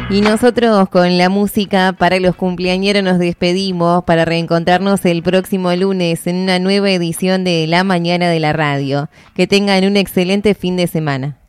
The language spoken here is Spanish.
Y nosotros con la música para los cumpleañeros nos despedimos para reencontrarnos el próximo lunes en una nueva edición de La Mañana de la Radio. Que tengan un excelente fin de semana.